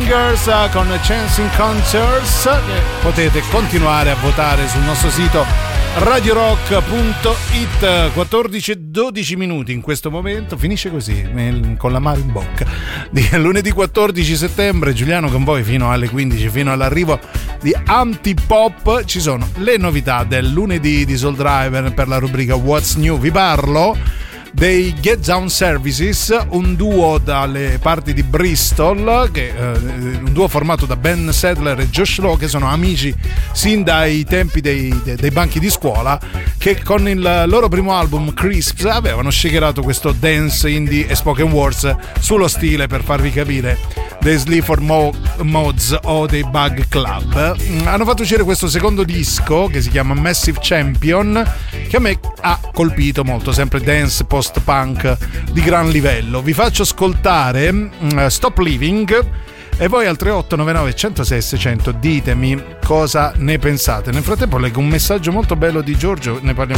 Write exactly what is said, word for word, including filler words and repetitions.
Singers con Chance in Concerts, che potete continuare a votare sul nostro sito radio rock punto it. Quattordici e dodici minuti in questo momento, finisce così nel, con l'amaro in bocca di lunedì quattordici settembre. Giuliano con voi fino alle quindici, fino all'arrivo di Antipop. Ci sono le novità del lunedì di Soul Driver per la rubrica What's New. Vi parlo dei Get Down Services, un duo dalle parti di Bristol, che, eh, un duo formato da Ben Sadler e Josh Lowe, che sono amici sin dai tempi dei, dei, dei banchi di scuola, che con il loro primo album Crisps avevano shakerato questo dance, indie e spoken words sullo stile, per farvi capire, dei Sleaford Mo- Mods o dei Bug Club. Hanno fatto uscire questo secondo disco che si chiama Massive Champion, che a me ha colpito molto, sempre dance post-punk di gran livello. Vi faccio ascoltare uh, Stop Living e voi al tre otto nove nove uno zero sei sei zero zero ditemi cosa ne pensate. Nel frattempo leggo un messaggio molto bello di Giorgio, ne parliamo